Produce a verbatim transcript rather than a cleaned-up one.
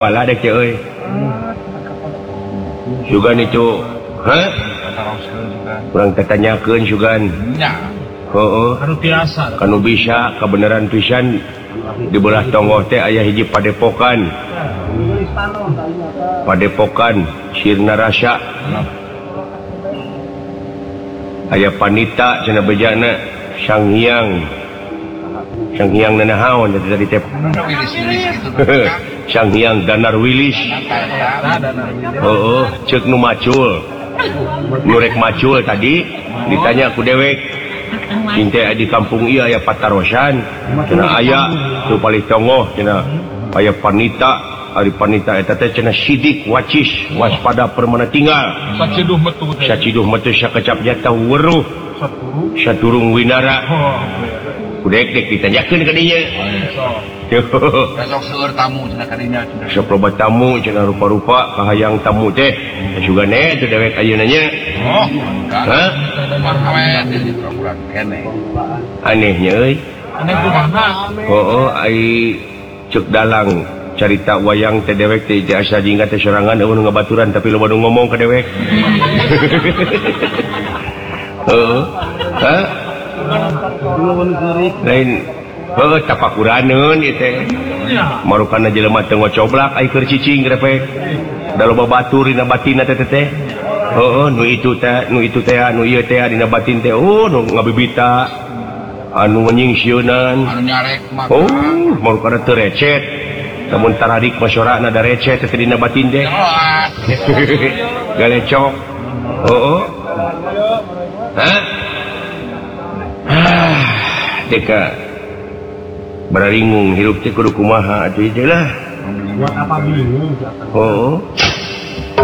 Pala dek ơi Sugan itu hah? Kurang tertanyakan Sugan oh, oh. Kanu bisa kebenaran pisan di belah tonggoh teh ayah hiji padepokan padepokan sirna rasa ayah panita cenah bejana Sang Hyang Sang Hyang nanahaon tadi teh Sang Hyang Danar Wilis oh, oh cek nu macul nurek macul tadi ditanya aku dewek cinta di kampung iya aya patarosan cenah aya tu palih tonggoh cenah aya panita ari panita eta teh cenah sidik wacis waspada permana tinggal saciduh metu saciduh metu sakecapnya tahu weruh saturung winara kudek dek ditanyakeun ka dieu besok seueur tamu cenah ka dinya sok loba tamu cenah rupa-rupa kahayang tamu teh juga ne teu dewek ayeuna nya oh hah marhawen di pura-pura kene anehnya euy aneh kumaha oh oh ai ceuk dalang carita wayang teh dewek teh asa jingga teh sorangan eueuh ngabaturan tapi loba nu ngomong ka dewek heeh hah lain oh tapakuraneun ieu teh marukana jelema teu ngocoblak ai keur cicing grepek da loba batur dina batinna teh teh heuh nu itu teh nu itu teh nu ieu teh dina batin teh oh nu ngabibita anu nyingsieunan anu nyarek mah oh marukana teu recet namun taradik masyarakat ada recet teh dina batin teh galecok heuh hah deka bararingung hirup teh kudu kumaha atuh ieu lah buat apa bingung oh